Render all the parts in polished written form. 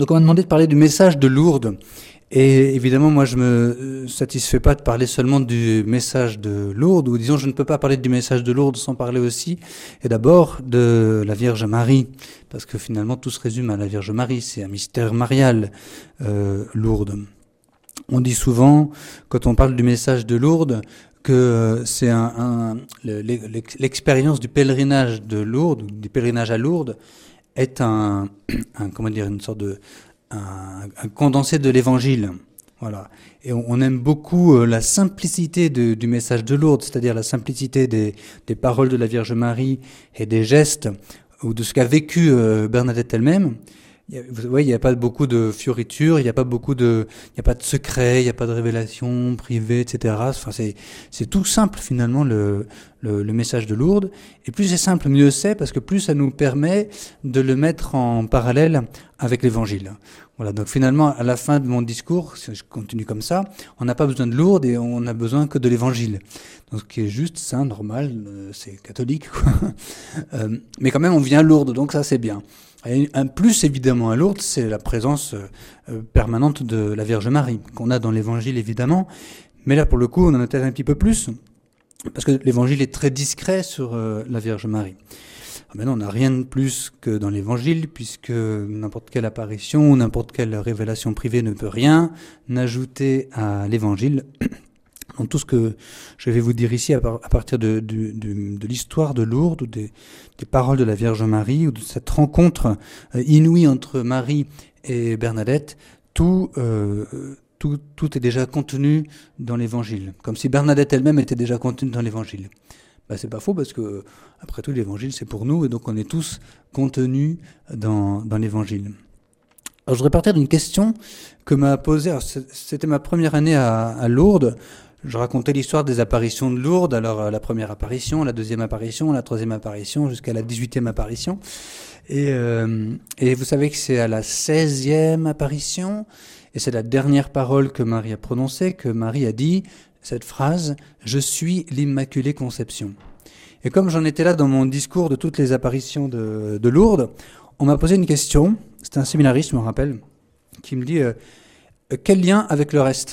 Donc on m'a demandé de parler du message de Lourdes. Et évidemment, moi, je me satisfais pas de parler seulement du message de Lourdes, ou disons, je ne peux pas parler du message de Lourdes sans parler aussi, et d'abord, de la Vierge Marie, parce que finalement, tout se résume à la Vierge Marie, c'est un mystère marial, Lourdes. On dit souvent, quand on parle du message de Lourdes, que c'est l'expérience du pèlerinage de Lourdes, du pèlerinage à Lourdes, est une sorte de un condensé de l'Évangile. Voilà. Et on aime beaucoup la simplicité du message de Lourdes, c'est-à-dire la simplicité des paroles de la Vierge Marie et des gestes, ou de ce qu'a vécu Bernadette elle-même. Vous voyez, il n'y a pas beaucoup de fioritures, il n'y a pas de secrets, il n'y a pas de révélations privées, etc. Enfin, c'est tout simple finalement le message de Lourdes. Et plus c'est simple, mieux c'est, parce que plus ça nous permet de le mettre en parallèle avec l'Évangile. Voilà. Donc finalement, à la fin de mon discours, si je continue comme ça, on n'a pas besoin de Lourdes et on n'a besoin que de l'Évangile. Donc ce qui est juste, sain, normal, c'est catholique, quoi. Mais quand même, on vient à Lourdes, donc ça c'est bien. Et un plus évidemment à Lourdes, c'est la présence permanente de la Vierge Marie, qu'on a dans l'Évangile évidemment, mais là pour le coup on en a peut-être un petit peu plus, parce que l'Évangile est très discret sur la Vierge Marie. Alors maintenant on n'a rien de plus que dans l'Évangile, puisque n'importe quelle apparition ou n'importe quelle révélation privée ne peut rien ajouter à l'Évangile. Donc tout ce que je vais vous dire ici à partir de l'histoire de Lourdes, ou des paroles de la Vierge Marie, ou de cette rencontre inouïe entre Marie et Bernadette, tout est déjà contenu dans l'Évangile, comme si Bernadette elle-même était déjà contenue dans l'Évangile. Ben, c'est pas faux, parce que après tout l'Évangile c'est pour nous, et donc on est tous contenus dans l'Évangile. Alors je voudrais partir d'une question que m'a posée, c'était ma première année à Lourdes. Je racontais l'histoire des apparitions de Lourdes, alors la première apparition, la deuxième apparition, la troisième apparition, jusqu'à la 18e apparition. Et vous savez que c'est à la 16e apparition, et c'est la dernière parole que Marie a prononcée, que Marie a dit cette phrase « Je suis l'Immaculée Conception ». Et comme j'en étais là dans mon discours de toutes les apparitions de Lourdes, on m'a posé une question, c'était un séminariste, je me rappelle, qui me dit quel lien avec le reste ?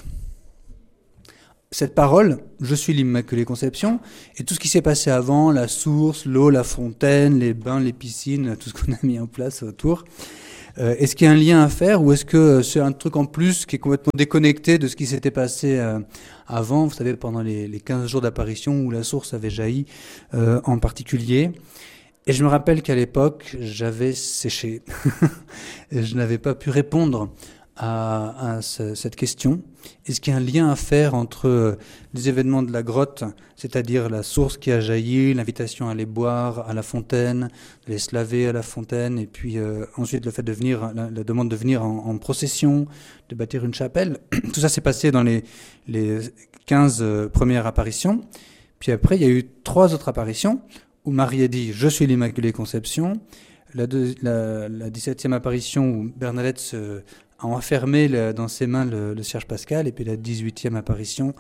Cette parole, je suis l'Immaculée Conception, et tout ce qui s'est passé avant, la source, l'eau, la fontaine, les bains, les piscines, tout ce qu'on a mis en place autour, est-ce qu'il y a un lien à faire, ou est-ce que c'est un truc en plus qui est complètement déconnecté de ce qui s'était passé avant, vous savez, pendant les 15 jours d'apparition où la source avait jailli en particulier. Et je me rappelle qu'à l'époque, j'avais séché. Et je n'avais pas pu répondre à cette question. Est-ce qu'il y a un lien à faire entre les événements de la grotte, c'est-à-dire la source qui a jailli, l'invitation à aller boire à la fontaine, d'aller se laver à la fontaine, et puis ensuite le fait de venir, la demande de venir en procession, de bâtir une chapelle. Tout ça s'est passé dans les 15 premières apparitions. Puis après, il y a eu 3 autres apparitions où Marie a dit « Je suis l'Immaculée Conception ». La 17e apparition où Bernadette a enfermé dans ses mains le cierge pascal, et puis la 18e apparition,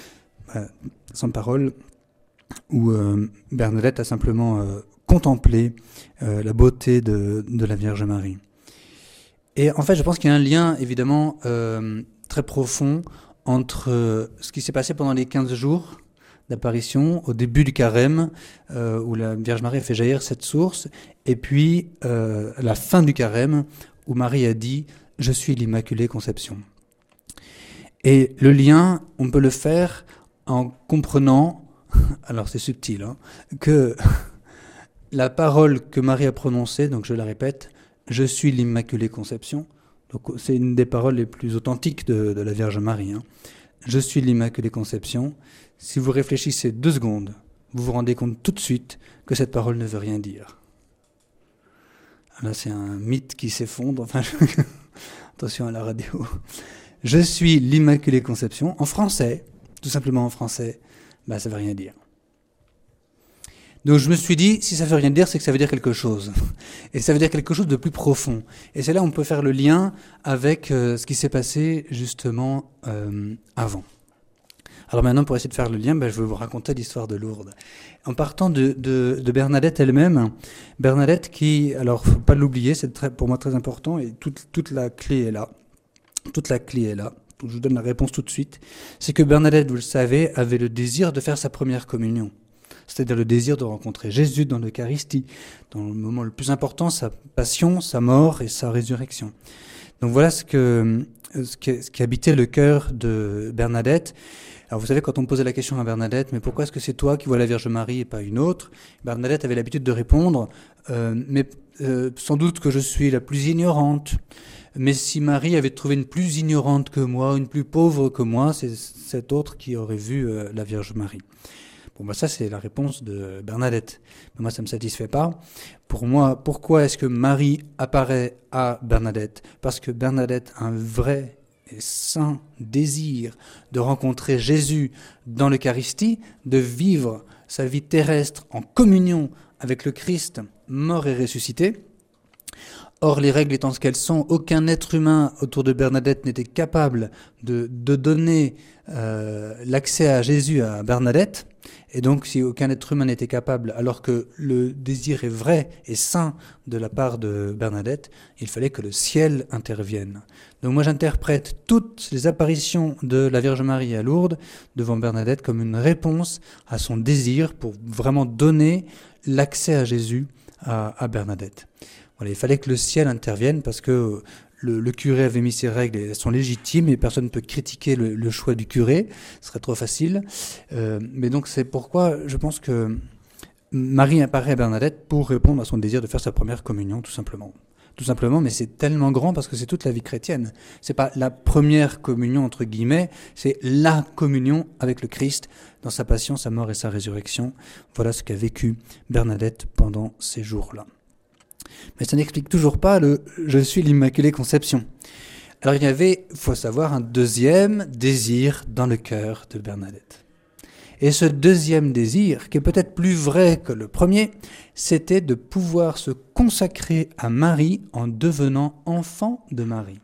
sans parole, où Bernadette a simplement contemplé la beauté de la Vierge Marie. Et en fait, je pense qu'il y a un lien, évidemment, très profond entre ce qui s'est passé pendant les 15 jours d'apparition, au début du carême, où la Vierge Marie a fait jaillir cette source, et puis la fin du carême, où Marie a dit « Je suis l'Immaculée Conception ». Et le lien, on peut le faire en comprenant, alors c'est subtil, que la parole que Marie a prononcée, donc je la répète, « Je suis l'Immaculée Conception », donc c'est une des paroles les plus authentiques de la Vierge Marie, Je suis l'Immaculée Conception. Si vous réfléchissez 2 secondes, vous vous rendez compte tout de suite que cette parole ne veut rien dire. Là, c'est un mythe qui s'effondre. Enfin, attention à la radio. Je suis l'Immaculée Conception. En français, tout simplement en français, ça ne veut rien dire. Donc je me suis dit, si ça ne veut rien dire, c'est que ça veut dire quelque chose. Et ça veut dire quelque chose de plus profond. Et c'est là où on peut faire le lien avec ce qui s'est passé justement avant. Alors maintenant, pour essayer de faire le lien, je vais vous raconter l'histoire de Lourdes. En partant de Bernadette elle-même, Bernadette qui, alors faut pas l'oublier, c'est pour moi très important, et toute la clé est là. Toute la clé est là. Donc, je vous donne la réponse tout de suite. C'est que Bernadette, vous le savez, avait le désir de faire sa première communion. C'est-à-dire le désir de rencontrer Jésus dans l'Eucharistie, dans le moment le plus important, sa passion, sa mort et sa résurrection. Donc voilà ce qui habitait le cœur de Bernadette. Alors vous savez, quand on posait la question à Bernadette, mais pourquoi est-ce que c'est toi qui vois la Vierge Marie et pas une autre? Bernadette avait l'habitude de répondre, sans doute que je suis la plus ignorante. Mais si Marie avait trouvé une plus ignorante que moi, une plus pauvre que moi, c'est cette autre qui aurait vu la Vierge Marie. Bon, ça c'est la réponse de Bernadette. Mais moi, ça me satisfait pas. Pour moi, pourquoi est-ce que Marie apparaît à Bernadette? Parce que Bernadette a un vrai et saint désir de rencontrer Jésus dans l'Eucharistie, de vivre sa vie terrestre en communion avec le Christ mort et ressuscité. Or, les règles étant ce qu'elles sont, aucun être humain autour de Bernadette n'était capable de donner l'accès à Jésus à Bernadette. Et donc, si aucun être humain n'était capable, alors que le désir est vrai et saint de la part de Bernadette, il fallait que le ciel intervienne. Donc moi, j'interprète toutes les apparitions de la Vierge Marie à Lourdes devant Bernadette comme une réponse à son désir pour vraiment donner l'accès à Jésus à Bernadette. Voilà, il fallait que le ciel intervienne parce que le curé avait mis ses règles et elles sont légitimes et personne ne peut critiquer le choix du curé, ce serait trop facile. Mais donc c'est pourquoi je pense que Marie apparaît à Bernadette pour répondre à son désir de faire sa première communion, tout simplement. Tout simplement, mais c'est tellement grand parce que c'est toute la vie chrétienne. C'est pas la première communion entre guillemets, c'est la communion avec le Christ dans sa passion, sa mort et sa résurrection. Voilà ce qu'a vécu Bernadette pendant ces jours-là. Mais ça n'explique toujours pas le « je suis l'Immaculée Conception ». Alors il y avait, il faut savoir, un deuxième désir dans le cœur de Bernadette. Et ce deuxième désir, qui est peut-être plus vrai que le premier, c'était de pouvoir se consacrer à Marie en devenant enfant de Marie.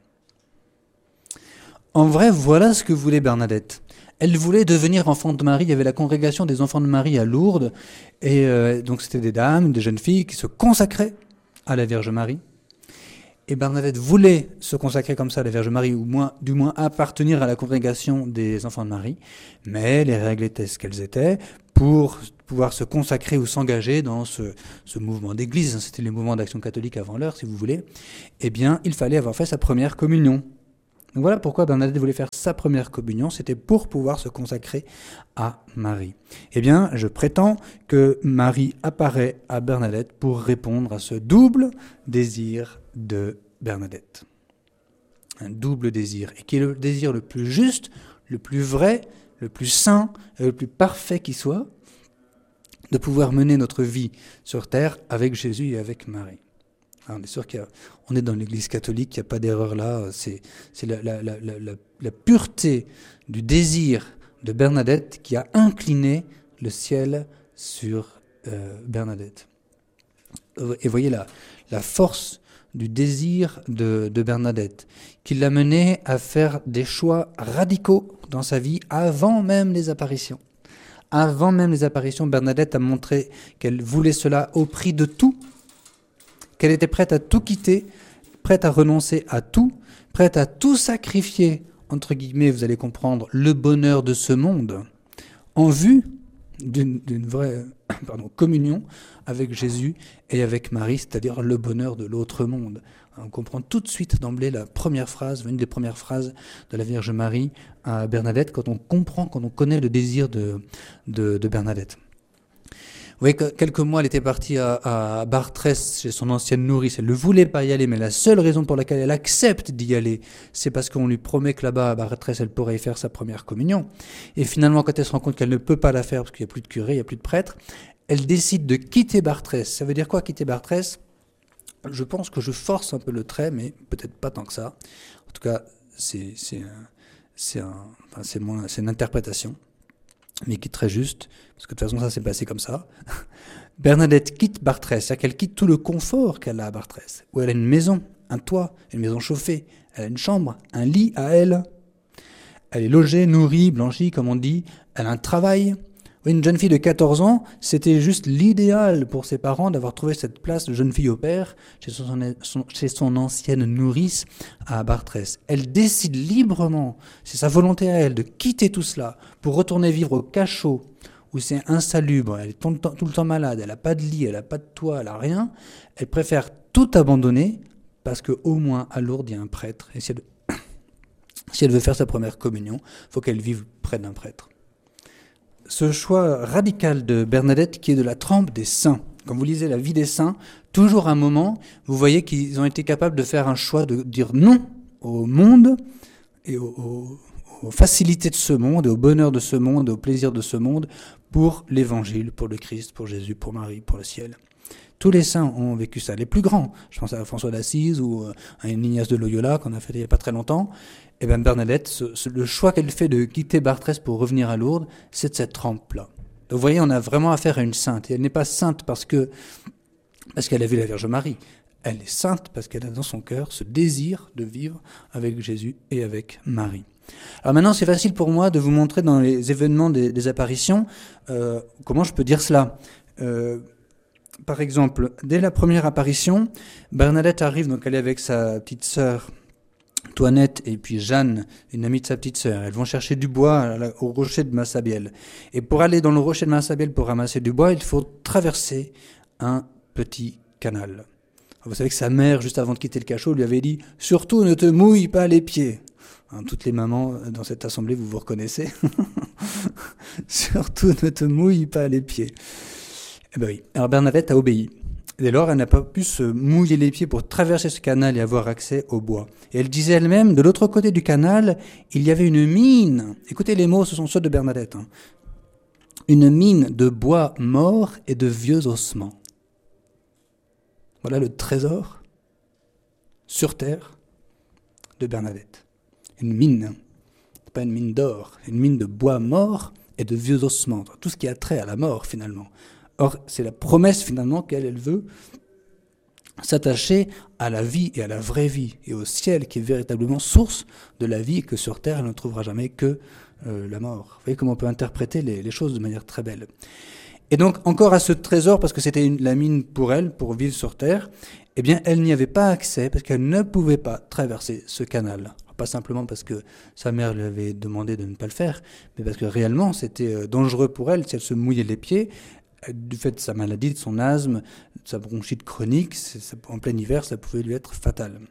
En vrai, voilà ce que voulait Bernadette. Elle voulait devenir enfant de Marie. Il y avait la congrégation des enfants de Marie à Lourdes. Et donc c'était des dames, des jeunes filles qui se consacraient à la Vierge Marie. Et Bernadette voulait se consacrer comme ça à la Vierge Marie, ou du moins appartenir à la congrégation des enfants de Marie, mais les règles étaient ce qu'elles étaient. Pour pouvoir se consacrer ou s'engager dans ce mouvement d'église, c'était les mouvements d'action catholique avant l'heure, si vous voulez, eh bien, il fallait avoir fait sa première communion. Donc voilà pourquoi Bernadette voulait faire sa première communion, c'était pour pouvoir se consacrer à Marie. Eh bien, je prétends que Marie apparaît à Bernadette pour répondre à ce double désir de Bernadette. Un double désir, et qui est le désir le plus juste, le plus vrai, le plus saint et le plus parfait qui soit, de pouvoir mener notre vie sur terre avec Jésus et avec Marie. On est sûr qu'on est dans l'Église catholique, il n'y a pas d'erreur là. C'est la pureté du désir de Bernadette qui a incliné le ciel sur Bernadette. Et voyez la force du désir de Bernadette, qui l'a menée à faire des choix radicaux dans sa vie avant même les apparitions. Avant même les apparitions, Bernadette a montré qu'elle voulait cela au prix de tout, qu'elle était prête à tout quitter, prête à renoncer à tout, prête à tout sacrifier, entre guillemets, vous allez comprendre, le bonheur de ce monde, en vue d'une vraie communion avec Jésus et avec Marie, c'est-à-dire le bonheur de l'autre monde. On comprend tout de suite d'emblée la première phrase, une des premières phrases de la Vierge Marie à Bernadette, quand on connaît le désir de Bernadette. Vous voyez, quelques mois, elle était partie à Bartrès, chez son ancienne nourrice. Elle ne voulait pas y aller, mais la seule raison pour laquelle elle accepte d'y aller, c'est parce qu'on lui promet que là-bas, à Bartrès, elle pourrait y faire sa première communion. Et finalement, quand elle se rend compte qu'elle ne peut pas la faire, parce qu'il n'y a plus de curé, il n'y a plus de prêtre, elle décide de quitter Bartrès. Ça veut dire quoi, quitter Bartrès ? Je pense que je force un peu le trait, mais peut-être pas tant que ça. En tout cas, c'est une interprétation, mais qui est très juste, parce que de toute façon, ça s'est passé comme ça. Bernadette quitte Bartrès, c'est-à-dire qu'elle quitte tout le confort qu'elle a à Bartrès, où elle a une maison, un toit, une maison chauffée, elle a une chambre, un lit à elle. Elle est logée, nourrie, blanchie, comme on dit. Elle a un travail. Oui, une jeune fille de 14 ans, c'était juste l'idéal pour ses parents d'avoir trouvé cette place de jeune fille au père chez son ancienne nourrice à Bartrès. Elle décide librement, c'est sa volonté à elle, de quitter tout cela pour retourner vivre au cachot où c'est insalubre, elle est tout le temps malade, elle n'a pas de lit, elle n'a pas de toit, elle n'a rien. Elle préfère tout abandonner parce qu'au moins à Lourdes, il y a un prêtre. Et si elle veut faire sa première communion, il faut qu'elle vive près d'un prêtre. Ce choix radical de Bernadette qui est de la trempe des saints. Quand vous lisez la vie des saints, toujours un moment, vous voyez qu'ils ont été capables de faire un choix de dire non au monde et aux facilités de ce monde, et au bonheur de ce monde, et au plaisir de ce monde, pour l'évangile, pour le Christ, pour Jésus, pour Marie, pour le ciel. Tous les saints ont vécu ça. Les plus grands, je pense à François d'Assise ou à Ignace de Loyola qu'on a fait il n'y a pas très longtemps. Et bien Bernadette, le choix qu'elle fait de quitter Bartrès pour revenir à Lourdes, c'est de cette trempe-là. Donc vous voyez, on a vraiment affaire à une sainte. Et elle n'est pas sainte parce qu'elle a vu la Vierge Marie. Elle est sainte parce qu'elle a dans son cœur ce désir de vivre avec Jésus et avec Marie. Alors maintenant, c'est facile pour moi de vous montrer dans les événements des apparitions comment je peux dire cela. Par exemple, dès la première apparition, Bernadette arrive, donc elle est avec sa petite sœur Toinette et puis Jeanne, une amie de sa petite sœur. Elles vont chercher du bois au rocher de Massabielle. Et pour aller dans le rocher de Massabielle pour ramasser du bois, il faut traverser un petit canal. Vous savez que sa mère, juste avant de quitter le cachot, lui avait dit « Surtout ne te mouille pas les pieds ». Toutes les mamans dans cette assemblée, vous vous reconnaissez. Surtout ne te mouille pas les pieds. Eh ben oui. Alors Bernadette a obéi. Dès lors, elle n'a pas pu se mouiller les pieds pour traverser ce canal et avoir accès au bois. Et elle disait elle-même, de l'autre côté du canal, il y avait une mine. Écoutez les mots, ce sont ceux de Bernadette. Une mine de bois mort et de vieux ossements. Voilà le trésor sur terre de Bernadette. Une mine, pas une mine d'or, une mine de bois mort et de vieux ossements. Tout ce qui a trait à la mort finalement. Or, c'est la promesse finalement qu'elle veut s'attacher à la vie et à la vraie vie et au ciel qui est véritablement source de la vie et que sur terre elle ne trouvera jamais que la mort. Vous voyez comment on peut interpréter les choses de manière très belle. Et donc encore à ce trésor, parce que c'était la mine pour elle, pour vivre sur terre, eh bien elle n'y avait pas accès parce qu'elle ne pouvait pas traverser ce canal. Pas simplement parce que sa mère lui avait demandé de ne pas le faire, mais parce que réellement c'était dangereux pour elle si elle se mouillait les pieds. Du fait de sa maladie, de son asthme, de sa bronchite chronique, en plein hiver, ça pouvait lui être fatal.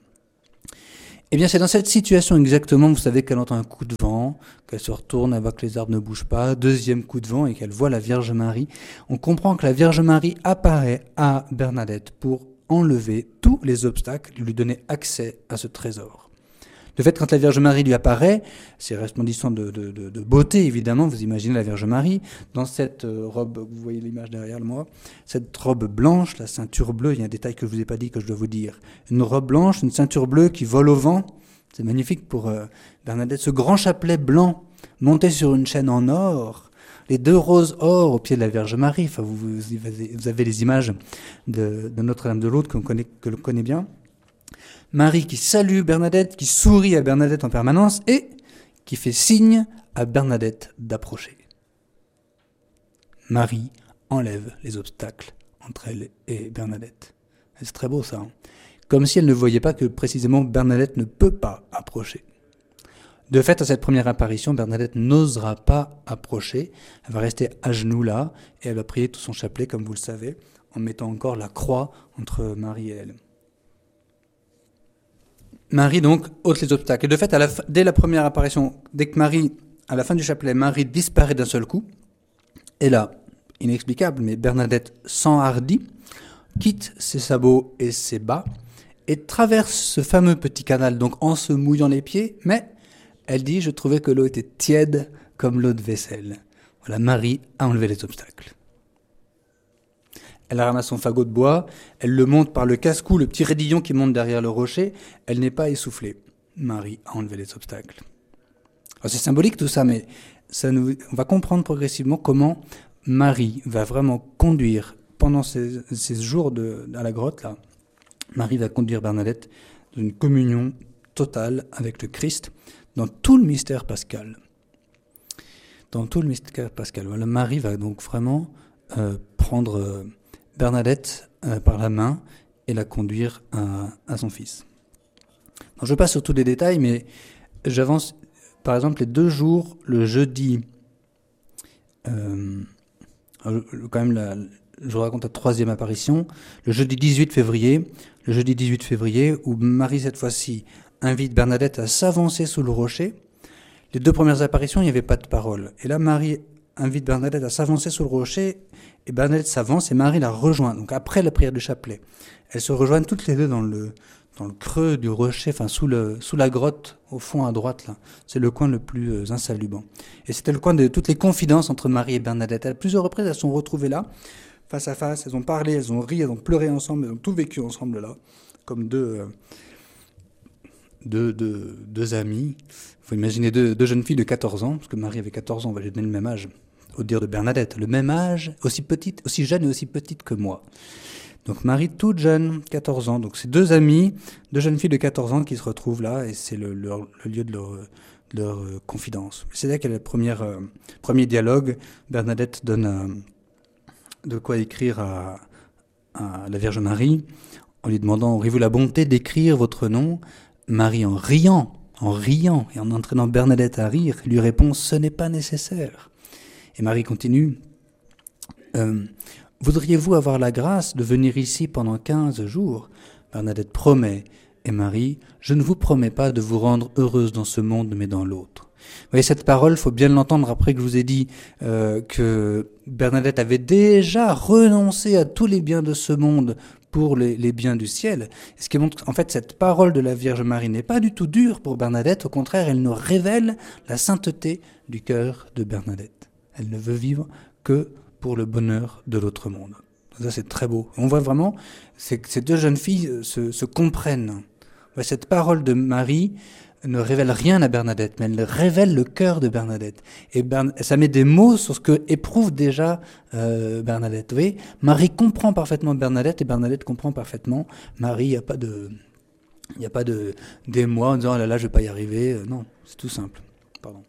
Eh bien, c'est dans cette situation exactement, vous savez, qu'elle entend un coup de vent, qu'elle se retourne, elle voit que les arbres ne bougent pas, deuxième coup de vent, et qu'elle voit la Vierge Marie. On comprend que la Vierge Marie apparaît à Bernadette pour enlever tous les obstacles, lui donner accès à ce trésor. De fait, quand la Vierge Marie lui apparaît, c'est resplendissant de beauté, évidemment, vous imaginez la Vierge Marie, dans cette robe, vous voyez l'image derrière moi, cette robe blanche, la ceinture bleue, il y a un détail que je ne vous ai pas dit, que je dois vous dire. Une robe blanche, une ceinture bleue qui vole au vent, c'est magnifique pour Bernadette. Ce grand chapelet blanc, monté sur une chaîne en or, les deux roses or au pied de la Vierge Marie, enfin, vous avez les images de Notre-Dame de Lourdes que l'on connaît bien. Marie qui salue Bernadette, qui sourit à Bernadette en permanence et qui fait signe à Bernadette d'approcher. Marie enlève les obstacles entre elle et Bernadette. C'est très beau ça. Comme si elle ne voyait pas que précisément Bernadette ne peut pas approcher. De fait, à cette première apparition, Bernadette n'osera pas approcher. Elle va rester à genoux là et elle va prier tout son chapelet, comme vous le savez, en mettant encore la croix entre Marie et elle. Marie, donc, ôte les obstacles. Et de fait, dès la première apparition, dès que Marie, à la fin du chapelet, Marie disparaît d'un seul coup, et là, inexplicable, mais Bernadette s'enhardit, quitte ses sabots et ses bas, et traverse ce fameux petit canal, donc en se mouillant les pieds, mais elle dit « Je trouvais que l'eau était tiède comme l'eau de vaisselle ». Voilà, Marie a enlevé les obstacles. Elle ramasse son fagot de bois, elle le monte par le casse-cou, le petit raidillon qui monte derrière le rocher. Elle n'est pas essoufflée. Marie a enlevé les obstacles. Alors c'est symbolique tout ça, mais on va comprendre progressivement comment Marie va vraiment conduire, pendant ces jours à la grotte, là, Marie va conduire Bernadette dans une communion totale avec le Christ, dans tout le mystère pascal. Dans tout le mystère pascal. Voilà, Marie va donc vraiment prendre Bernadette par la main et la conduire à son fils. Donc, je passe sur tous les détails, mais j'avance, par exemple, les 2 jours, le jeudi, quand même, je vous raconte la 3e apparition, le jeudi 18 février, où Marie, cette fois-ci, invite Bernadette à s'avancer sous le rocher. Les 2 premières apparitions, il n'y avait pas de parole. Et là, Marie invite Bernadette à s'avancer sous le rocher, et Bernadette s'avance, et Marie la rejoint. Donc après la prière du chapelet, elles se rejoignent toutes les deux dans le creux du rocher, enfin sous la grotte, au fond à droite, là. C'est le coin le plus insalubre. Et c'était le coin de toutes les confidences entre Marie et Bernadette. À plusieurs reprises, elles se sont retrouvées là, face à face, elles ont parlé, elles ont ri, elles ont pleuré ensemble, elles ont tout vécu ensemble là, comme deux amies. Il faut imaginer deux jeunes filles de 14 ans, parce que Marie avait 14 ans, on va lui donner le même âge, au dire de Bernadette, le même âge, aussi jeune et aussi petite que moi. Donc Marie, toute jeune, 14 ans. Donc c'est 2 amies, 2 jeunes filles de 14 ans qui se retrouvent là, et c'est le lieu de leur confidence. C'est là qu'il y a le premier dialogue. Bernadette donne de quoi écrire à la Vierge Marie, en lui demandant « Aurez-vous la bonté d'écrire votre nom ?» Marie, en riant et en entraînant Bernadette à rire, lui répond « Ce n'est pas nécessaire ». Et Marie continue « Voudriez-vous avoir la grâce de venir ici pendant 15 jours ?» Bernadette promet. Et Marie, « Je ne vous promets pas de vous rendre heureuse dans ce monde, mais dans l'autre. » Vous voyez, cette parole, il faut bien l'entendre après que je vous ai dit que Bernadette avait déjà renoncé à tous les biens de ce monde pour les biens du ciel. Ce qui montre, en fait, cette parole de la Vierge Marie n'est pas du tout dure pour Bernadette. Au contraire, elle nous révèle la sainteté du cœur de Bernadette. Elle ne veut vivre que pour le bonheur de l'autre monde. Ça, c'est très beau. On voit vraiment que ces 2 jeunes filles se comprennent. Cette parole de Marie ne révèle rien à Bernadette, mais elle révèle le cœur de Bernadette. Et ça met des mots sur ce que éprouve déjà Bernadette. Vous voyez, Marie comprend parfaitement Bernadette, et Bernadette comprend parfaitement Marie. Il n'y a pas d'émoi en disant « Oh là là, je ne vais pas y arriver ». Non, c'est tout simple. Pardon.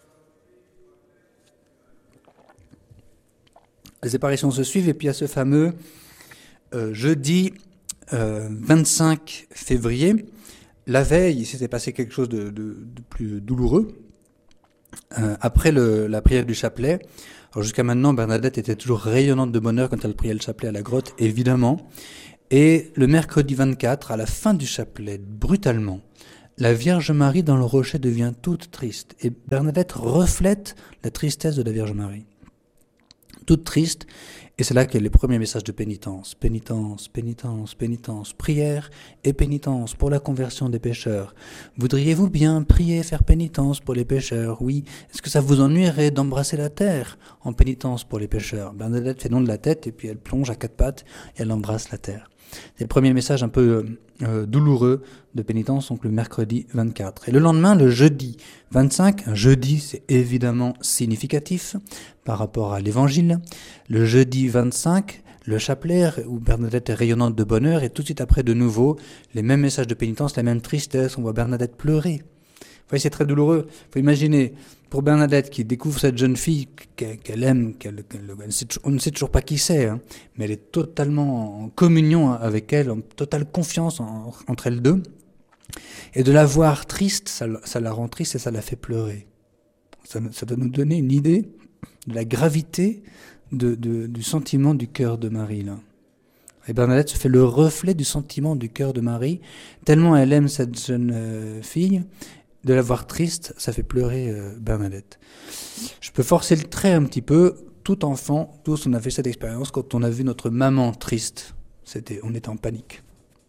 Les apparitions se suivent, et puis il y a ce fameux jeudi 25 février. La veille, il s'était passé quelque chose de plus douloureux. Après la prière du chapelet, alors jusqu'à maintenant, Bernadette était toujours rayonnante de bonheur quand elle priait le chapelet à la grotte, évidemment. Et le mercredi 24, à la fin du chapelet, brutalement, la Vierge Marie dans le rocher devient toute triste. Et Bernadette reflète la tristesse de la Vierge Marie. Toute triste, et c'est là qu'il y a les premiers messages de pénitence. Pénitence, pénitence, pénitence, prière et pénitence pour la conversion des pécheurs. Voudriez-vous bien prier, faire pénitence pour les pécheurs? Oui. Est-ce que ça vous ennuierait d'embrasser la terre en pénitence pour les pécheurs? Bernadette fait non de la tête, et puis elle plonge à 4 pattes, et elle embrasse la terre. C'est le premier message un peu douloureux de pénitence, donc le mercredi 24. Et le lendemain, le jeudi 25, un jeudi c'est évidemment significatif par rapport à l'évangile. Le jeudi 25, le chapelet où Bernadette est rayonnante de bonheur, et tout de suite après de nouveau, les mêmes messages de pénitence, la même tristesse, on voit Bernadette pleurer. Vous voyez, c'est très douloureux. Il faut imaginer, pour Bernadette qui découvre cette jeune fille qu'elle aime, on ne sait toujours pas qui c'est, hein, mais elle est totalement en communion avec elle, en totale confiance entre elles deux. Et de la voir triste, ça la rend triste et ça la fait pleurer. Ça doit nous donner une idée de la gravité du sentiment du cœur de Marie, là. Et Bernadette se fait le reflet du sentiment du cœur de Marie, tellement elle aime cette jeune fille. De la voir triste, ça fait pleurer Bernadette. Je peux forcer le trait un petit peu. Tout enfant, tous on a fait cette expérience quand on a vu notre maman triste. On était en panique.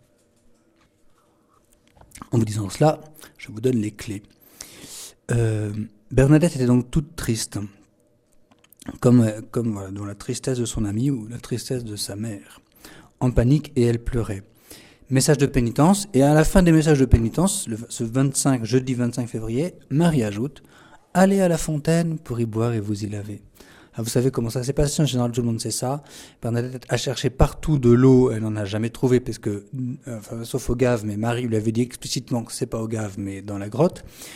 En vous disant cela, je vous donne les clés. Bernadette était donc toute triste, comme voilà, dans la tristesse de son amie ou la tristesse de sa mère, en panique, et elle pleurait. Message de pénitence, et à la fin des messages de pénitence, jeudi 25 février, Marie ajoute « Allez à la fontaine pour y boire et vous y laver ». Vous savez comment ça s'est passé, en général tout le monde sait ça. Bernadette a cherché partout de l'eau, elle n'en a jamais trouvé, parce sauf au Gave, mais Marie lui avait dit explicitement que c'est pas au Gave, mais dans la grotte.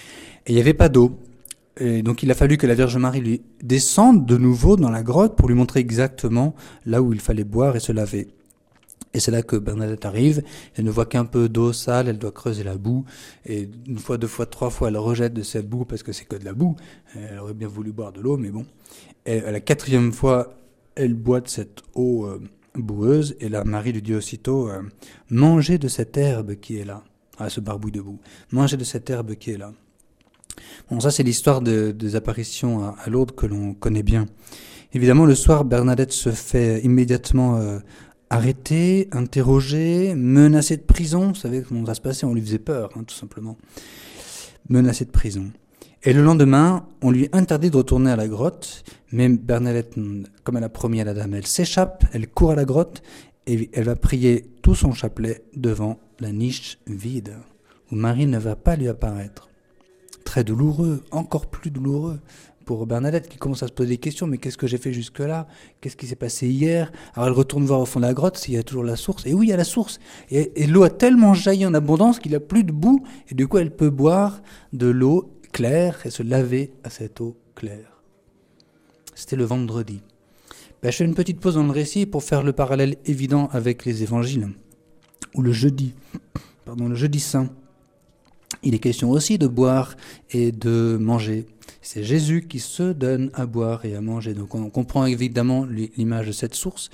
Et il n'y avait pas d'eau. Et donc il a fallu que la Vierge Marie lui descende de nouveau dans la grotte pour lui montrer exactement là où il fallait boire et se laver. Et c'est là que Bernadette arrive, elle ne voit qu'un peu d'eau sale, elle doit creuser la boue, et une fois, deux fois, trois fois, elle rejette de cette boue parce que c'est que de la boue. Elle aurait bien voulu boire de l'eau, mais bon. Et à la 4e fois, elle boit de cette eau boueuse, et là, Marie lui dit aussitôt, mangez de cette herbe qui est là. Ah, ce barbouille de boue. Mangez de cette herbe qui est là. Bon, ça, c'est l'histoire des apparitions à Lourdes que l'on connaît bien. Évidemment, le soir, Bernadette se fait immédiatement arrêter, interroger, menacée de prison. Vous savez comment ça se passait, on lui faisait peur, tout simplement. Menacée de prison. Et le lendemain, on lui interdit de retourner à la grotte, mais Bernadette, comme elle a promis à la dame, elle s'échappe, elle court à la grotte, et elle va prier tout son chapelet devant la niche vide, où Marie ne va pas lui apparaître. Très douloureux, encore plus douloureux pour Bernadette qui commence à se poser des questions. Mais qu'est-ce que j'ai fait jusque-là? Qu'est-ce qui s'est passé hier? Alors elle retourne voir au fond de la grotte s'il y a toujours la source. Et oui, il y a la source. Et l'eau a tellement jailli en abondance qu'il n'y a plus de boue. Et du coup, elle peut boire de l'eau claire et se laver à cette eau claire. C'était le vendredi. Je fais une petite pause dans le récit pour faire le parallèle évident avec les évangiles. Ou le jeudi saint. Il est question aussi de boire et de manger. C'est Jésus qui se donne à boire et à manger. Donc on comprend évidemment l'image de cette source.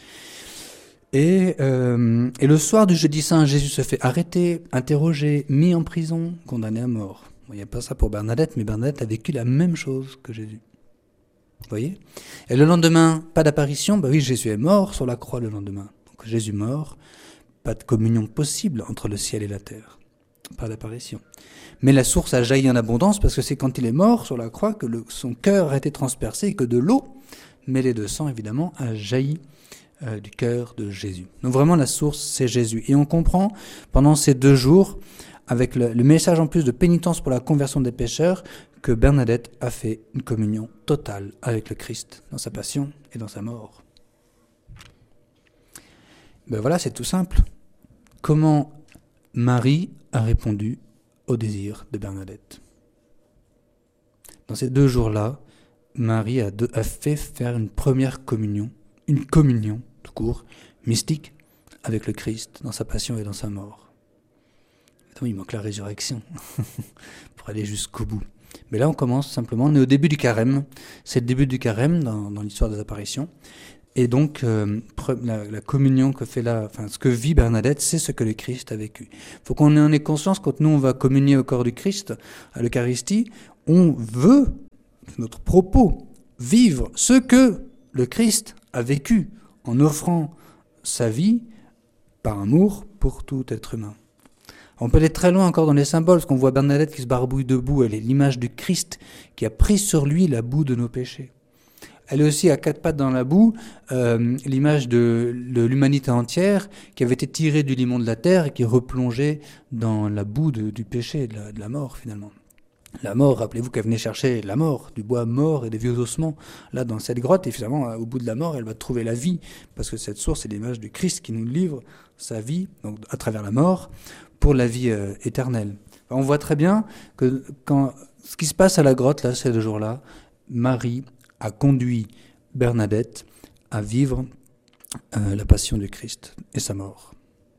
Et le soir du jeudi saint, Jésus se fait arrêter, interroger, mis en prison, condamné à mort. Bon, il n'y a pas ça pour Bernadette, mais Bernadette a vécu la même chose que Jésus. Vous voyez? Et le lendemain, pas d'apparition. Oui, Jésus est mort sur la croix le lendemain. Donc Jésus mort, pas de communion possible entre le ciel et la terre. Pas d'apparition. Mais la source a jailli en abondance parce que c'est quand il est mort sur la croix que son cœur a été transpercé et que de l'eau, mêlée de sang évidemment, a jailli du cœur de Jésus. Donc vraiment la source c'est Jésus. Et on comprend pendant ces 2 jours, avec le message en plus de pénitence pour la conversion des pécheurs, que Bernadette a fait une communion totale avec le Christ dans sa passion et dans sa mort. Voilà, c'est tout simple. Comment Marie a répondu au désir de Bernadette. Dans ces 2 jours-là, Marie a fait faire une première communion, une communion, tout court, mystique, avec le Christ, dans sa passion et dans sa mort. Évidemment, il manque la résurrection, pour aller jusqu'au bout. Mais là, on commence simplement, on est au début du carême, c'est le début du carême dans l'histoire des apparitions. Et donc, la communion que fait ce que vit Bernadette, c'est ce que le Christ a vécu. Il faut qu'on en ait conscience quand nous, on va communier au corps du Christ, à l'Eucharistie, on veut, notre propos, vivre ce que le Christ a vécu en offrant sa vie par amour pour tout être humain. On peut aller très loin encore dans les symboles, parce qu'on voit Bernadette qui se barbouille de boue, elle est l'image du Christ qui a pris sur lui la boue de nos péchés. Elle est aussi à 4 pattes dans la boue, l'image de l'humanité entière qui avait été tirée du limon de la terre et qui replongeait dans la boue du péché, de la mort finalement. La mort, rappelez-vous qu'elle venait chercher la mort, du bois mort et des vieux ossements, là dans cette grotte, et finalement au bout de la mort, elle va trouver la vie, parce que cette source est l'image du Christ qui nous livre sa vie, donc à travers la mort, pour la vie éternelle. On voit très bien que ce qui se passe à la grotte, là, ces 2 jours-là, Marie a conduit Bernadette à vivre la passion du Christ et sa mort.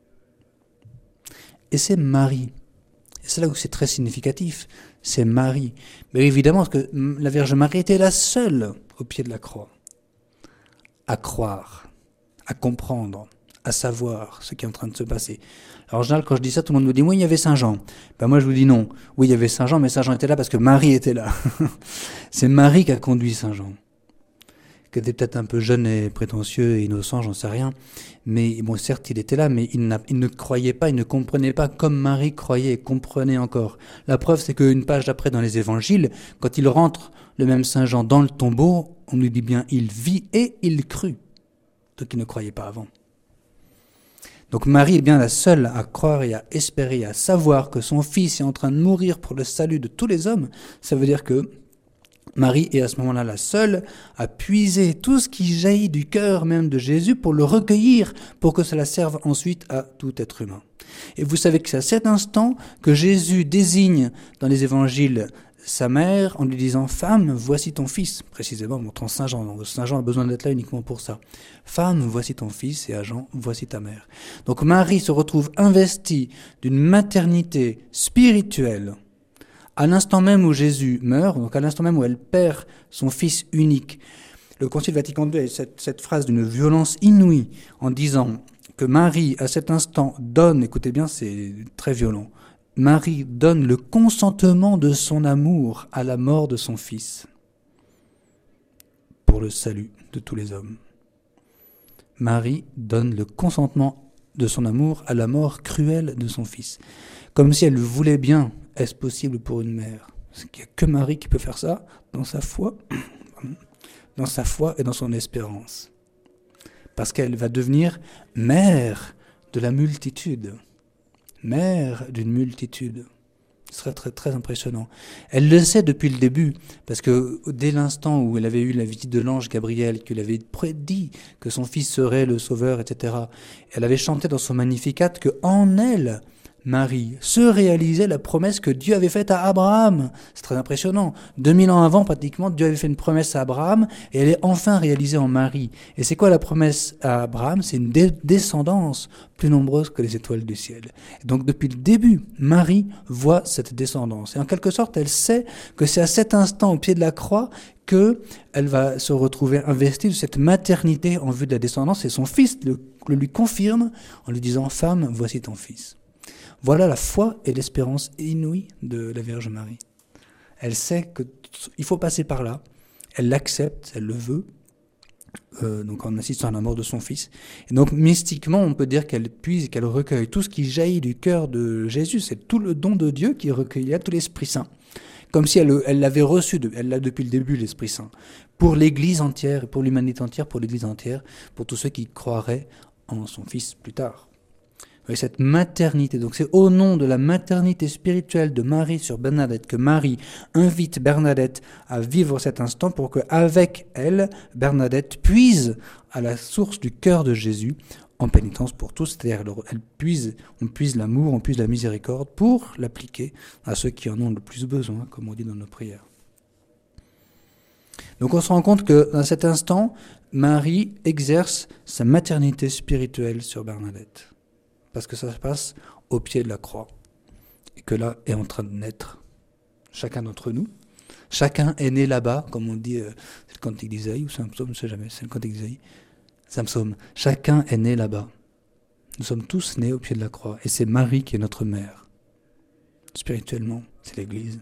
Et c'est Marie. Et c'est là où c'est très significatif. C'est Marie. Mais évidemment, parce que la Vierge Marie était la seule au pied de la croix à croire, à comprendre, à savoir ce qui est en train de se passer. Alors en général, quand je dis ça, tout le monde me dit « Oui, il y avait Saint Jean ». Moi, je vous dis non. Oui, il y avait Saint Jean, mais Saint Jean était là parce que Marie était là. C'est Marie qui a conduit Saint Jean, qui était peut-être un peu jeune et prétentieux et innocent, j'en sais rien. Mais bon, certes, il était là, mais il ne croyait pas, il ne comprenait pas comme Marie croyait et comprenait encore. La preuve, c'est qu'une page d'après dans les évangiles, quand il rentre, le même Saint Jean, dans le tombeau, on nous dit bien « il vit et il crut ». Donc il ne croyait pas avant. Donc Marie est bien la seule à croire et à espérer et à savoir que son fils est en train de mourir pour le salut de tous les hommes. Ça veut dire que Marie est à ce moment-là la seule à puiser tout ce qui jaillit du cœur même de Jésus pour le recueillir, pour que cela serve ensuite à tout être humain. Et vous savez que c'est à cet instant que Jésus désigne dans les évangiles sa mère en lui disant « Femme, voici ton fils », précisément montrant Saint Jean. Donc, Saint Jean a besoin d'être là uniquement pour ça. « Femme, voici ton fils » et à Jean « Voici ta mère ». Donc Marie se retrouve investie d'une maternité spirituelle à l'instant même où Jésus meurt, donc à l'instant même où elle perd son fils unique. Le Concile Vatican II a cette phrase d'une violence inouïe en disant que Marie, à cet instant, donne, écoutez bien, c'est très violent, Marie donne le consentement de son amour à la mort de son fils pour le salut de tous les hommes. Marie donne le consentement de son amour à la mort cruelle de son fils. Comme si elle voulait bien, est-ce possible pour une mère? Il n'y a que Marie qui peut faire ça dans sa foi et dans son espérance. Parce qu'elle va devenir mère de la multitude. Mère d'une multitude. Ce serait très, très impressionnant. Elle le sait depuis le début, parce que dès l'instant où elle avait eu la visite de l'ange Gabriel, qu'il avait prédit que son fils serait le sauveur, etc., elle avait chanté dans son Magnificat qu'en elle, Marie, se réalisait la promesse que Dieu avait faite à Abraham. C'est très impressionnant. 2000 ans avant, pratiquement, Dieu avait fait une promesse à Abraham et elle est enfin réalisée en Marie. Et c'est quoi la promesse à Abraham? C'est une descendance plus nombreuse que les étoiles du ciel. Et donc depuis le début, Marie voit cette descendance. Et en quelque sorte, elle sait que c'est à cet instant, au pied de la croix, qu'elle va se retrouver investie de cette maternité en vue de la descendance. Et son fils le lui confirme en lui disant « Femme, voici ton fils ». Voilà la foi et l'espérance inouïe de la Vierge Marie. Elle sait qu'il faut passer par là, elle l'accepte, elle le veut, donc en assistant à la mort de son fils. Et donc mystiquement, on peut dire qu'elle puise et qu'elle recueille tout ce qui jaillit du cœur de Jésus, c'est tout le don de Dieu qui recueille là, tout l'Esprit Saint. Comme si elle l'avait reçu, elle l'a depuis le début, l'Esprit Saint, pour l'Église entière, pour l'humanité entière, pour l'Église entière, pour tous ceux qui croiraient en son Fils plus tard. Et cette maternité, donc c'est au nom de la maternité spirituelle de Marie sur Bernadette que Marie invite Bernadette à vivre cet instant pour qu'avec elle, Bernadette puise à la source du cœur de Jésus en pénitence pour tous, c'est-à-dire on puise l'amour, on puise la miséricorde pour l'appliquer à ceux qui en ont le plus besoin, comme on dit dans nos prières. Donc on se rend compte que dans cet instant, Marie exerce sa maternité spirituelle sur Bernadette. Parce que ça se passe au pied de la croix. Et que là est en train de naître chacun d'entre nous. Chacun est né là-bas, comme on dit, c'est le cantique d'Isaïe, ou c'est un psaume, je ne sais jamais, c'est le cantique d'Isaïe. C'est un psaume. Chacun est né là-bas. Nous sommes tous nés au pied de la croix. Et c'est Marie qui est notre mère. Spirituellement, c'est l'Église.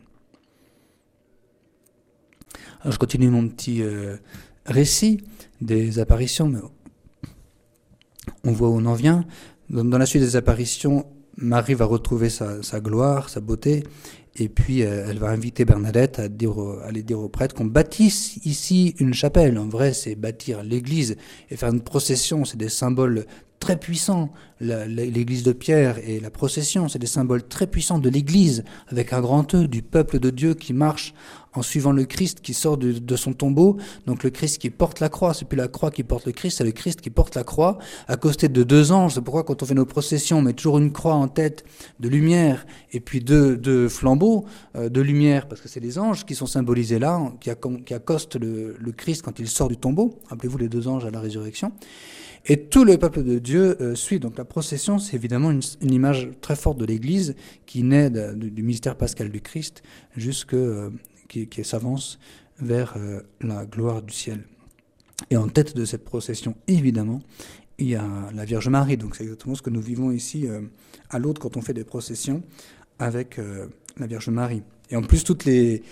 Alors je continue mon petit récit des apparitions, mais on voit où on en vient. Dans la suite des apparitions, Marie va retrouver sa gloire, sa beauté, et puis elle va inviter Bernadette à aller dire aux prêtres qu'on bâtisse ici une chapelle. En vrai, c'est bâtir l'église et faire une procession, c'est des symboles très puissants. L'église de Pierre et la procession, c'est des symboles très puissants de l'église, avec un grand E, du peuple de Dieu qui marche en suivant le Christ qui sort de son tombeau. Donc le Christ qui porte la croix, c'est plus la croix qui porte le Christ, c'est le Christ qui porte la croix, accosté de deux anges. C'est pourquoi quand on fait nos processions, on met toujours une croix en tête de lumière, et puis deux flambeaux de lumière, parce que c'est les anges qui sont symbolisés là, qui accostent le Christ quand il sort du tombeau. Rappelez-vous les deux anges à la résurrection. Et tout le peuple de Dieu suit. Donc la procession, c'est évidemment une image très forte de l'Église qui naît du mystère pascal du Christ qui s'avance vers la gloire du ciel. Et en tête de cette procession, évidemment, il y a la Vierge Marie. Donc c'est exactement ce que nous vivons ici à Lourdes quand on fait des processions avec la Vierge Marie. Et en plus, toutes les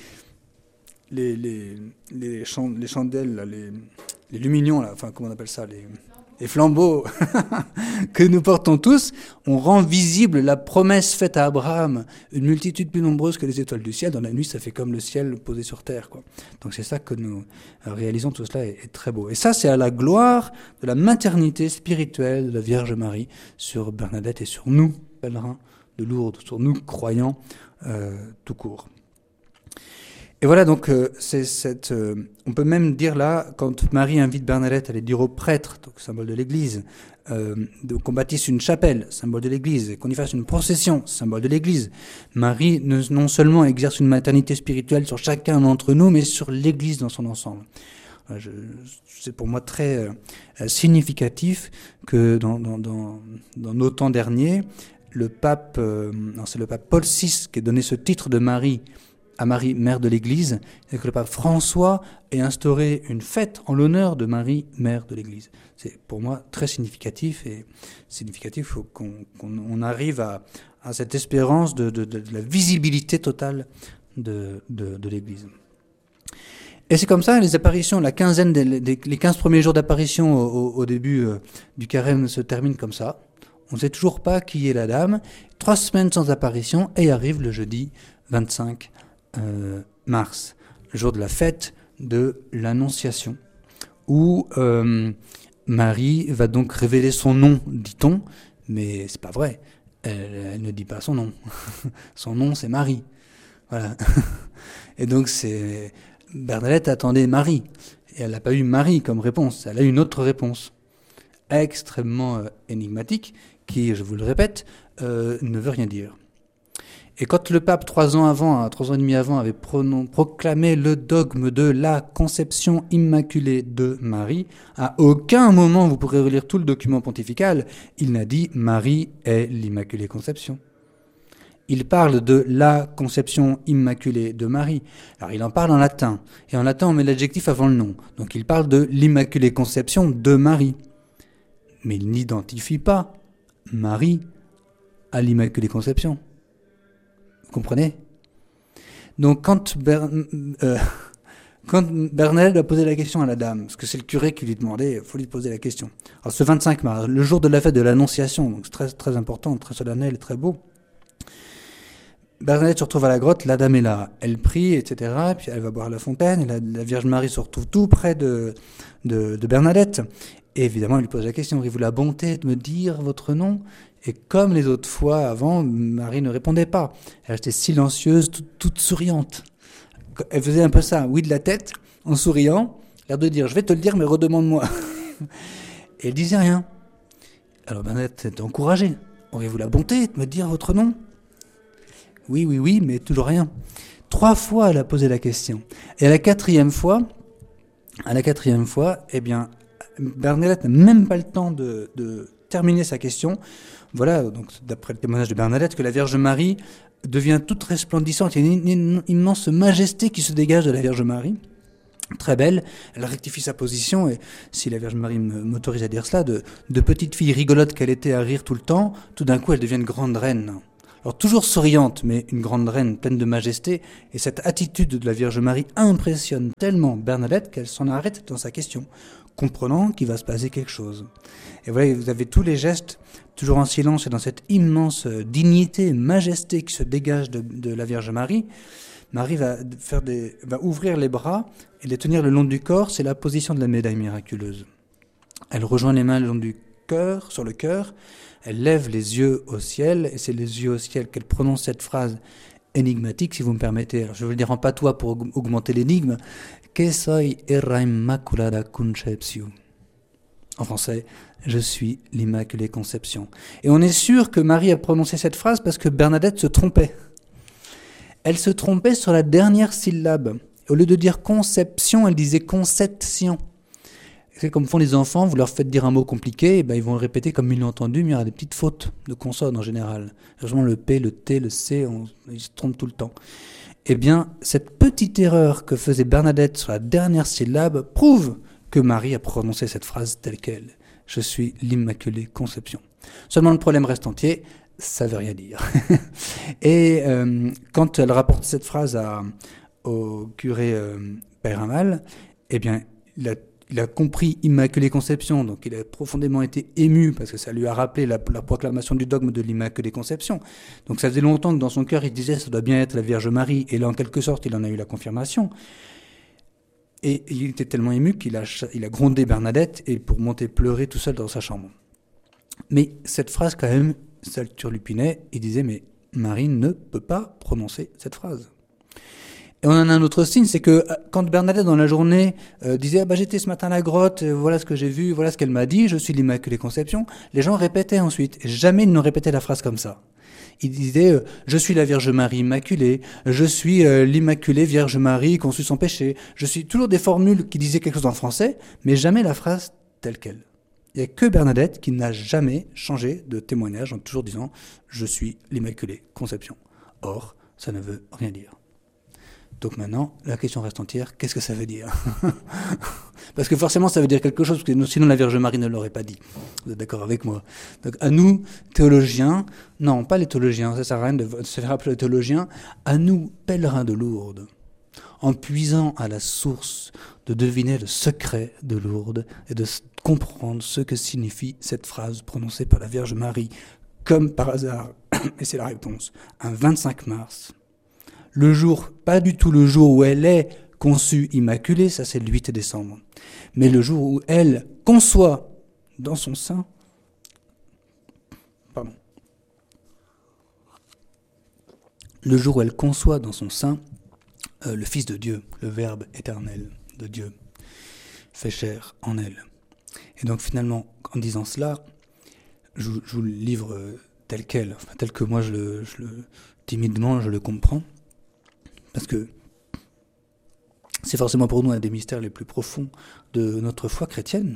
chandelles, là, les luminions, là, enfin comment on appelle ça, les flambeaux que nous portons tous, on rend visible la promesse faite à Abraham, une multitude plus nombreuse que les étoiles du ciel. Dans la nuit, ça fait comme le ciel posé sur terre, quoi. Donc c'est ça que nous réalisons, tout cela est très beau. Et ça, c'est à la gloire de la maternité spirituelle de la Vierge Marie sur Bernadette et sur nous, pèlerins de Lourdes, sur nous, croyants tout court. Et voilà, donc on peut même dire là, quand Marie invite Bernadette à aller dire au prêtre, donc symbole de l'Église, qu'on bâtisse une chapelle, symbole de l'Église, et qu'on y fasse une procession, symbole de l'Église. Marie non seulement exerce une maternité spirituelle sur chacun d'entre nous, mais sur l'Église dans son ensemble. C'est pour moi très significatif que dans nos temps derniers, c'est le pape Paul VI qui a donné ce titre de Marie à Marie, mère de l'Église, et que le pape François ait instauré une fête en l'honneur de Marie, mère de l'Église. C'est pour moi très significatif, et significatif, il faut qu'on arrive à cette espérance de la visibilité totale de l'Église. Et c'est comme ça, les apparitions, les 15 premiers jours d'apparition au début du carême se terminent comme ça. On ne sait toujours pas qui est la dame. 3 semaines sans apparition, et arrive le jeudi 25 mars, le jour de la fête de l'Annonciation, où Marie va donc révéler son nom, dit-on, mais c'est pas vrai. Elle ne dit pas son nom. Son nom, c'est Marie. Voilà. Et donc, Bernadette attendait Marie. Et elle n'a pas eu Marie comme réponse. Elle a eu une autre réponse, extrêmement énigmatique, qui, je vous le répète, ne veut rien dire. Et quand le pape, 3 ans et demi avant, avait proclamé le dogme de la conception immaculée de Marie, à aucun moment, vous pourrez relire tout le document pontifical, il n'a dit « Marie est l'Immaculée Conception ». Il parle de la conception immaculée de Marie. Alors il en parle en latin, et en latin on met l'adjectif avant le nom. Donc il parle de l'Immaculée Conception de Marie. Mais il n'identifie pas Marie à l'Immaculée Conception. Vous comprenez ? Donc quand Bernadette a posé la question à la dame, parce que c'est le curé qui lui demandait, il faut lui poser la question. Alors ce 25 mars, le jour de la fête de l'Annonciation, donc c'est très, très important, très solennel et très beau, Bernadette se retrouve à la grotte, la dame est là, elle prie, etc., puis elle va boire à la fontaine, et la Vierge Marie se retrouve tout près de Bernadette, et évidemment elle lui pose la question, auriez-vous la bonté de me dire votre nom ? Et comme les autres fois avant, Marie ne répondait pas. Elle restait silencieuse, toute souriante. Elle faisait un peu ça, oui de la tête, en souriant, l'air de dire « je vais te le dire, mais redemande-moi ». Et elle disait rien. Alors Bernadette était encouragée. « Auriez-vous la bonté de me dire votre nom ?» Oui, mais toujours rien. 3 fois, elle a posé la question. Et à la quatrième fois, eh bien, Bernadette n'a même pas le temps de terminer sa question. Voilà, donc d'après le témoignage de Bernadette, que la Vierge Marie devient toute resplendissante. Il y a une immense majesté qui se dégage de la Vierge Marie. Très belle, elle rectifie sa position, et si la Vierge Marie m'autorise à dire cela, de petite fille rigolote qu'elle était à rire tout le temps, tout d'un coup elle devient une grande reine. Alors toujours souriante, mais une grande reine pleine de majesté, et cette attitude de la Vierge Marie impressionne tellement Bernadette qu'elle s'en arrête dans sa question, comprenant qu'il va se passer quelque chose. Et voilà, vous avez tous les gestes, toujours en silence et dans cette immense dignité, majesté qui se dégage de la Vierge Marie. Marie va ouvrir les bras et les tenir le long du corps, c'est la position de la médaille miraculeuse. Elle rejoint les mains le long du cœur, sur le cœur, elle lève les yeux au ciel, et c'est les yeux au ciel qu'elle prononce cette phrase énigmatique, si vous me permettez. Alors, je vais le dire en patois pour augmenter l'énigme. Que soy la Immaculada Concepción. En français, je suis l'Immaculée Conception. Et on est sûr que Marie a prononcé cette phrase parce que Bernadette se trompait. Elle se trompait sur la dernière syllabe. Au lieu de dire conception, elle disait conception. C'est comme font les enfants, vous leur faites dire un mot compliqué, et ben ils vont le répéter comme ils l'ont entendu, mais il y aura des petites fautes de consonnes en général. Heureusement, le P, le T, le C, ils se trompent tout le temps. Eh bien, cette petite erreur que faisait Bernadette sur la dernière syllabe prouve que Marie a prononcé cette phrase telle qu'elle. Je suis l'Immaculée Conception. Seulement, le problème reste entier, ça ne veut rien dire. Et quand elle rapporte cette phrase au curé Père Amal, eh bien, il a compris Immaculée Conception, donc il a profondément été ému parce que ça lui a rappelé la proclamation du dogme de l'Immaculée Conception. Donc ça faisait longtemps que dans son cœur il disait ça doit bien être la Vierge Marie, et là en quelque sorte il en a eu la confirmation. Et il était tellement ému qu'il a grondé Bernadette et pour monter pleurer tout seul dans sa chambre. Mais cette phrase quand même, ça le turlupinait, il disait mais Marie ne peut pas prononcer cette phrase. Et on en a un autre signe, c'est que quand Bernadette dans la journée disait j'étais ce matin à la grotte, voilà ce que j'ai vu, voilà ce qu'elle m'a dit, je suis l'Immaculée Conception, les gens répétaient ensuite. Et jamais ils ne répétaient la phrase comme ça. Ils disaient je suis la Vierge Marie Immaculée, je suis l'Immaculée Vierge Marie conçue sans péché. Je suis toujours des formules qui disaient quelque chose en français, mais jamais la phrase telle quelle. Il n'y a que Bernadette qui n'a jamais changé de témoignage en toujours disant je suis l'Immaculée Conception. Or, ça ne veut rien dire. Donc maintenant, la question reste entière, qu'est-ce que ça veut dire? Parce que forcément, ça veut dire quelque chose, parce que sinon la Vierge Marie ne l'aurait pas dit. Vous êtes d'accord avec moi? Donc à nous, théologiens, non, pas les théologiens, ça sert à rien de se faire appeler les théologiens, à nous, pèlerins de Lourdes, en puisant à la source, de deviner le secret de Lourdes et de comprendre ce que signifie cette phrase prononcée par la Vierge Marie, comme par hasard, et c'est la réponse, un 25 mars, le jour, pas du tout le jour où elle est conçue immaculée, ça c'est le 8 décembre, mais le jour où elle conçoit dans son sein, le jour où elle conçoit dans son sein le Fils de Dieu, le Verbe éternel de Dieu, fait chair en elle. Et donc finalement, en disant cela, je vous le livre tel quel, enfin, tel que moi timidement je le comprends, parce que c'est forcément pour nous un des mystères les plus profonds de notre foi chrétienne,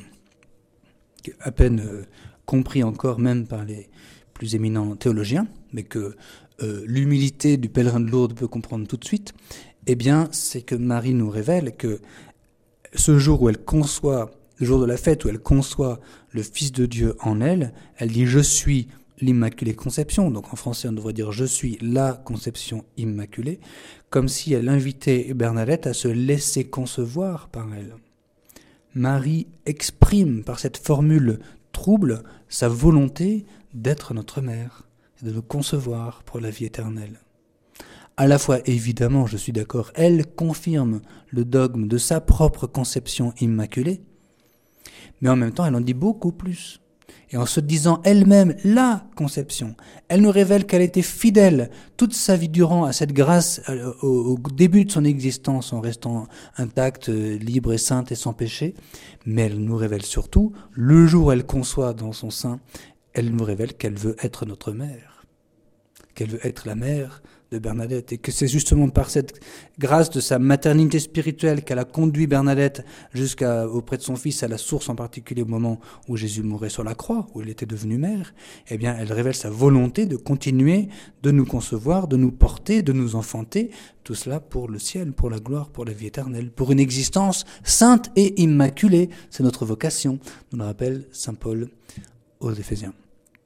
à peine compris encore même par les plus éminents théologiens, mais que l'humilité du pèlerin de Lourdes peut comprendre tout de suite. Eh bien, c'est que Marie nous révèle que ce jour où elle conçoit, le jour de la fête où elle conçoit le Fils de Dieu en elle, elle dit « Je suis l'Immaculée Conception », donc en français on devrait dire « Je suis la Conception Immaculée », comme si elle invitait Bernadette à se laisser concevoir par elle. Marie exprime par cette formule trouble sa volonté d'être notre mère, et de nous concevoir pour la vie éternelle. À la fois, évidemment, je suis d'accord, elle confirme le dogme de sa propre conception immaculée, mais en même temps, elle en dit beaucoup plus. Et en se disant elle-même la conception, elle nous révèle qu'elle était fidèle toute sa vie durant à cette grâce au début de son existence en restant intacte, libre et sainte et sans péché, mais elle nous révèle surtout, le jour où elle conçoit dans son sein, elle nous révèle qu'elle veut être notre mère, qu'elle veut être la mère de Bernadette, et que c'est justement par cette grâce de sa maternité spirituelle qu'elle a conduit Bernadette auprès de son fils, à la source en particulier au moment où Jésus mourait sur la croix, où elle était devenue mère. Eh bien, elle révèle sa volonté de continuer de nous concevoir, de nous porter, de nous enfanter, tout cela pour le ciel, pour la gloire, pour la vie éternelle, pour une existence sainte et immaculée. C'est notre vocation, nous le rappelle saint Paul aux Éphésiens.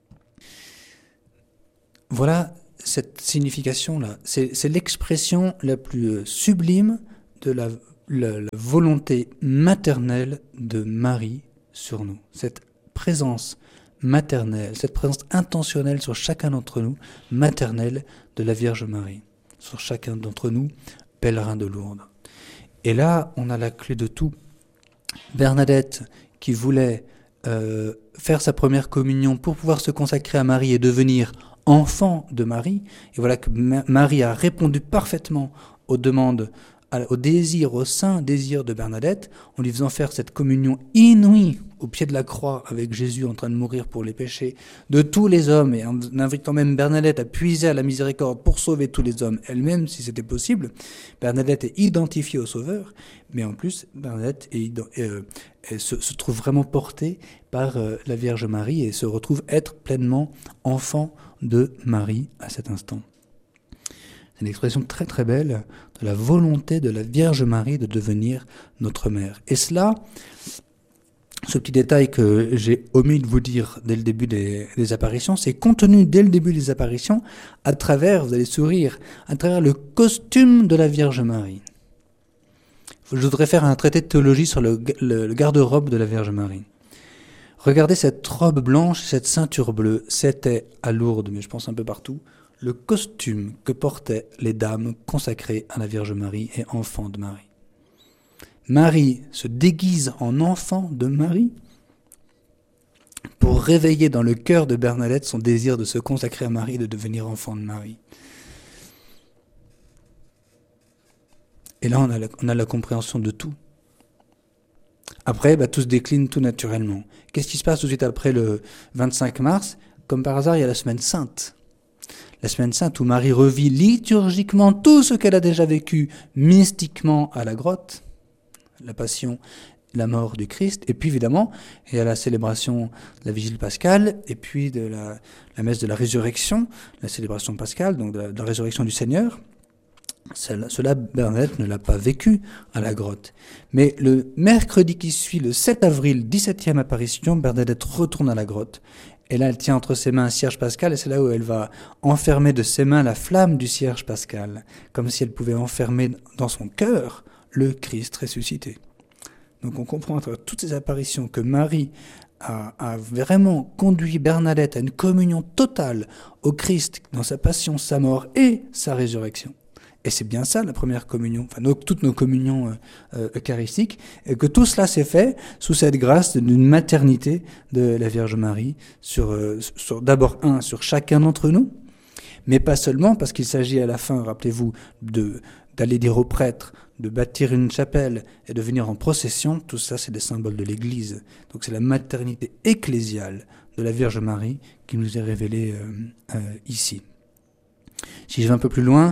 Voilà cette signification-là, c'est l'expression la plus sublime de la volonté maternelle de Marie sur nous. Cette présence maternelle, cette présence intentionnelle sur chacun d'entre nous, maternelle de la Vierge Marie, sur chacun d'entre nous, pèlerin de Lourdes. Et là, on a la clé de tout. Bernadette, qui voulait faire sa première communion pour pouvoir se consacrer à Marie et devenir enfant de Marie, et voilà que Marie a répondu parfaitement aux demandes, au désir, au saint désir de Bernadette, en lui faisant faire cette communion inouïe au pied de la croix avec Jésus en train de mourir pour les péchés de tous les hommes, et en invitant même Bernadette à puiser à la miséricorde pour sauver tous les hommes elle-même, si c'était possible. Bernadette est identifiée au Sauveur, mais en plus, Bernadette elle se trouve vraiment portée par la Vierge Marie et se retrouve être pleinement enfant de Marie à cet instant. C'est une expression très très belle de la volonté de la Vierge Marie de devenir notre mère. Et cela, ce petit détail que j'ai omis de vous dire dès le début des apparitions, c'est contenu dès le début des apparitions à travers, vous allez sourire, à travers le costume de la Vierge Marie. Je voudrais faire un traité de théologie sur le garde-robe de la Vierge Marie. Regardez cette robe blanche, cette ceinture bleue, c'était à Lourdes, mais je pense un peu partout, le costume que portaient les dames consacrées à la Vierge Marie et enfant de Marie. Marie se déguise en enfant de Marie pour réveiller dans le cœur de Bernadette son désir de se consacrer à Marie et de devenir enfant de Marie. Et là, on a la compréhension de tout. Après, tout se décline tout naturellement. Qu'est-ce qui se passe tout de suite après le 25 mars? Comme par hasard, il y a la semaine sainte. La semaine sainte où Marie revit liturgiquement tout ce qu'elle a déjà vécu mystiquement à la grotte, la passion, la mort du Christ, et puis évidemment, il y a la célébration de la vigile pascale, et puis de la messe de la résurrection, la célébration pascale, donc de la résurrection du Seigneur. Cela, Bernadette ne l'a pas vécu à la grotte. Mais le mercredi qui suit, le 7 avril, 17e apparition, Bernadette retourne à la grotte. Et là, elle tient entre ses mains un cierge pascal, et c'est là où elle va enfermer de ses mains la flamme du cierge pascal, comme si elle pouvait enfermer dans son cœur le Christ ressuscité. Donc on comprend à travers toutes ces apparitions que Marie a vraiment conduit Bernadette à une communion totale au Christ dans sa passion, sa mort et sa résurrection. Et c'est bien ça la première communion, toutes nos communions eucharistiques, et que tout cela s'est fait sous cette grâce d'une maternité de la Vierge Marie, d'abord sur chacun d'entre nous, mais pas seulement, parce qu'il s'agit à la fin, rappelez-vous, d'aller dire aux prêtres, de bâtir une chapelle et de venir en procession. Tout ça, c'est des symboles de l'Église. Donc c'est la maternité ecclésiale de la Vierge Marie qui nous est révélée ici. Si je vais un peu plus loin,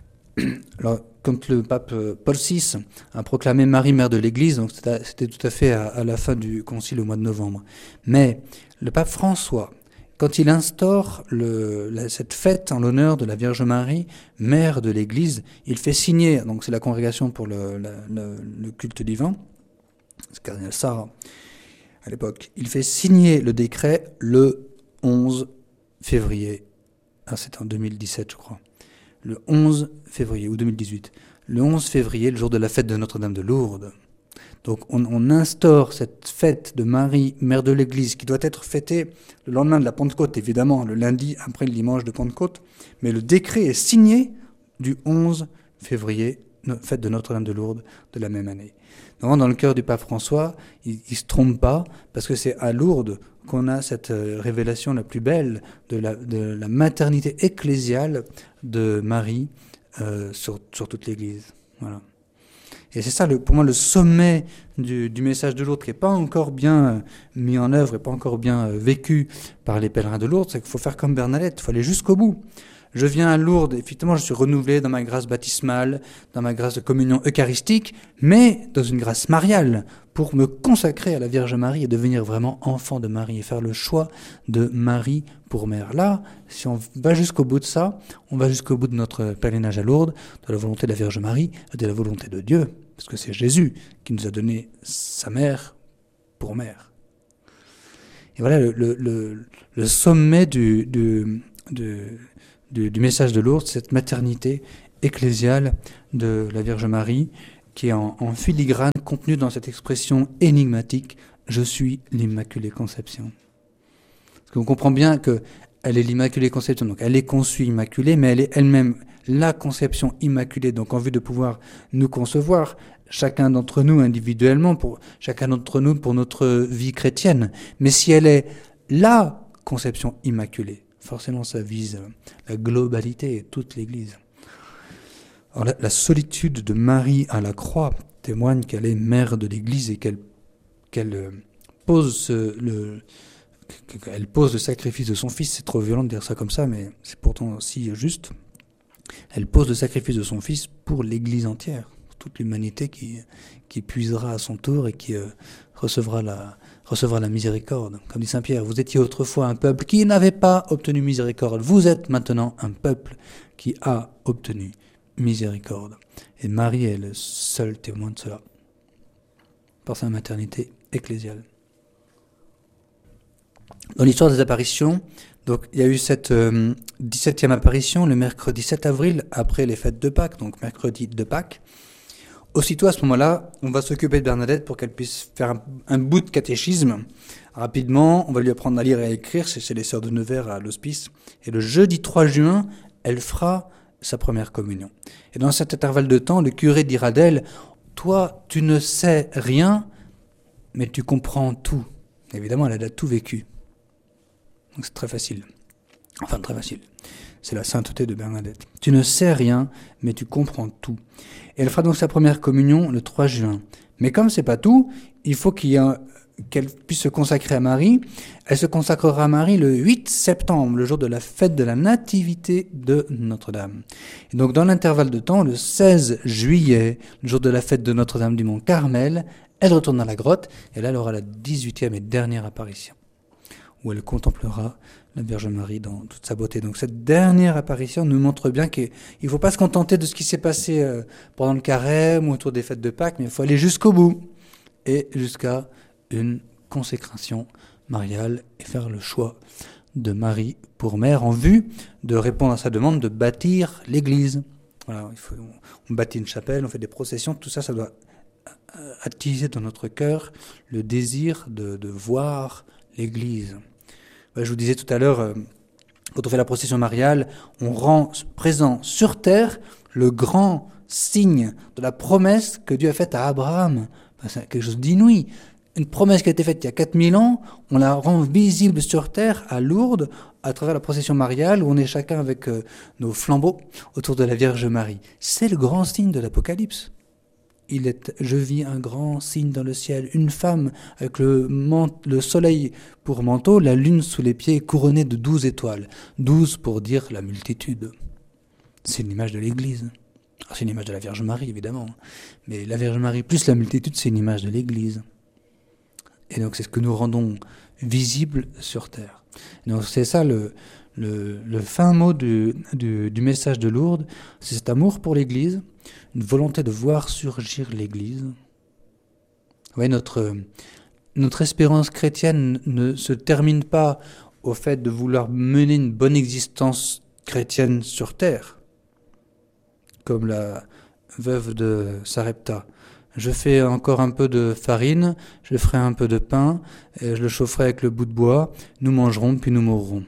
alors, quand le pape Paul VI a proclamé Marie mère de l'Église, donc c'était tout à fait à la fin du concile au mois de novembre. Mais le pape François, quand il instaure cette fête en l'honneur de la Vierge Marie, mère de l'Église, il fait signer, donc c'est la congrégation pour le culte divin, c'est cardinal Sarah à l'époque, il fait signer le décret le 11 février, c'était en 2017 je crois. Le 11 février, ou 2018, le 11 février, le jour de la fête de Notre-Dame de Lourdes. Donc on instaure cette fête de Marie, mère de l'Église, qui doit être fêtée le lendemain de la Pentecôte, évidemment, le lundi après le dimanche de Pentecôte, mais le décret est signé du 11 février, fête de Notre-Dame de Lourdes de la même année. Donc, dans le cœur du pape François, il ne se trompe pas, parce que c'est à Lourdes qu'on a cette révélation la plus belle de la maternité ecclésiale de Marie sur toute l'Église. Voilà. Et c'est ça, pour moi, le sommet du message de Lourdes, qui n'est pas encore bien mis en œuvre et pas encore bien vécu par les pèlerins de Lourdes, c'est qu'il faut faire comme Bernadette, il faut aller jusqu'au bout. Je viens à Lourdes, effectivement, je suis renouvelé dans ma grâce baptismale, dans ma grâce de communion eucharistique, mais dans une grâce mariale, pour me consacrer à la Vierge Marie et devenir vraiment enfant de Marie et faire le choix de Marie pour mère. Là, si on va jusqu'au bout de ça, on va jusqu'au bout de notre pèlerinage à Lourdes, de la volonté de la Vierge Marie et de la volonté de Dieu, parce que c'est Jésus qui nous a donné sa mère pour mère. Et voilà le sommet du message de Lourdes, cette maternité ecclésiale de la Vierge Marie, qui est en filigrane contenue dans cette expression énigmatique « Je suis l'Immaculée Conception ». Parce qu'on comprend bien qu'elle est l'Immaculée Conception, donc elle est conçue immaculée, mais elle est elle-même la conception immaculée, donc en vue de pouvoir nous concevoir, chacun d'entre nous individuellement, chacun d'entre nous pour notre vie chrétienne. Mais si elle est la conception immaculée, forcément ça vise la globalité et toute l'Église. Alors la solitude de Marie à la croix témoigne qu'elle est mère de l'Église et qu'elle pose elle pose le sacrifice de son fils. C'est trop violent de dire ça comme ça, mais c'est pourtant aussi juste. Elle pose le sacrifice de son fils pour l'Église entière, pour toute l'humanité qui puisera à son tour et qui recevra la miséricorde. Comme dit Saint Pierre, vous étiez autrefois un peuple qui n'avait pas obtenu miséricorde. Vous êtes maintenant un peuple qui a obtenu miséricorde. Et Marie est le seul témoin de cela, par sa maternité ecclésiale. Dans l'histoire des apparitions, donc il y a eu cette 17e apparition le mercredi 7 avril, après les fêtes de Pâques, donc mercredi de Pâques. Aussitôt à ce moment-là, on va s'occuper de Bernadette pour qu'elle puisse faire un bout de catéchisme. Rapidement, on va lui apprendre à lire et à écrire, c'est chez les sœurs de Nevers à l'hospice. Et le jeudi 3 juin, elle fera sa première communion. Et dans cet intervalle de temps, le curé dira d'elle « Toi, tu ne sais rien, mais tu comprends tout. » Évidemment, elle a tout vécu. Donc c'est très facile. Enfin, très facile. C'est la sainteté de Bernadette. Tu ne sais rien, mais tu comprends tout. Et elle fera donc sa première communion le 3 juin. Mais comme c'est pas tout, il faut qu'elle puisse se consacrer à Marie. Elle se consacrera à Marie le 8 septembre, le jour de la fête de la Nativité de Notre-Dame. Et donc dans l'intervalle de temps, le 16 juillet, le jour de la fête de Notre-Dame du Mont Carmel, elle retourne dans la grotte, et là elle aura la 18e et dernière apparition, où elle contemplera la Vierge Marie dans toute sa beauté. Donc cette dernière apparition nous montre bien qu'il ne faut pas se contenter de ce qui s'est passé pendant le carême ou autour des fêtes de Pâques, mais il faut aller jusqu'au bout, et jusqu'à une consécration mariale, et faire le choix de Marie pour mère en vue de répondre à sa demande de bâtir l'Église. Voilà, on bâtit une chapelle, on fait des processions, tout ça, ça doit attiser dans notre cœur le désir de voir l'Église. Je vous disais tout à l'heure, quand on fait la procession mariale, on rend présent sur terre le grand signe de la promesse que Dieu a faite à Abraham. C'est quelque chose d'inouï. Une promesse qui a été faite il y a 4000 ans, on la rend visible sur terre à Lourdes à travers la procession mariale où on est chacun avec nos flambeaux autour de la Vierge Marie. C'est le grand signe de l'Apocalypse. Je vis un grand signe dans le ciel, une femme avec le soleil pour manteau, la lune sous les pieds, couronnée de 12 étoiles. 12 pour dire la multitude. C'est une image de l'Église. Alors, c'est une image de la Vierge Marie, évidemment. Mais la Vierge Marie plus la multitude, c'est une image de l'Église. Et donc c'est ce que nous rendons visible sur terre. Et donc c'est ça le fin mot du message de Lourdes, c'est cet amour pour l'Église, une volonté de voir surgir l'Église. Ouais, notre espérance chrétienne ne se termine pas au fait de vouloir mener une bonne existence chrétienne sur terre, comme la veuve de Sarepta. Je fais encore un peu de farine, je ferai un peu de pain, et je le chaufferai avec le bout de bois, nous mangerons puis nous mourrons.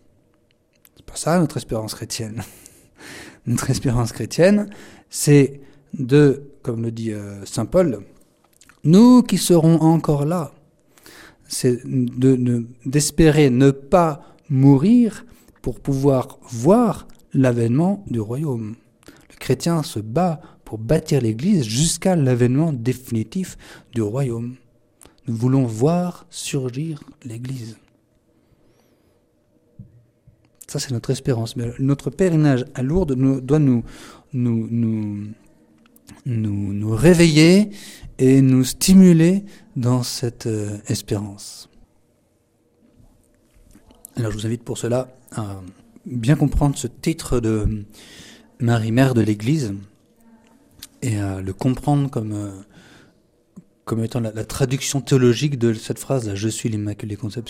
C'est pas ça notre espérance chrétienne. Notre espérance chrétienne, c'est comme le dit saint Paul, nous qui serons encore là, c'est d'espérer ne pas mourir pour pouvoir voir l'avènement du royaume. Le chrétien se bat pour bâtir l'Église jusqu'à l'avènement définitif du royaume. Nous voulons voir surgir l'Église. Ça, c'est notre espérance. Mais notre pèlerinage à Lourdes doit nous réveiller et nous stimuler dans cette espérance. Alors, je vous invite pour cela à bien comprendre ce titre de Marie, Mère de l'Église, et à le comprendre comme étant la traduction théologique de cette phrase, « Je suis l'Immaculée Conception ».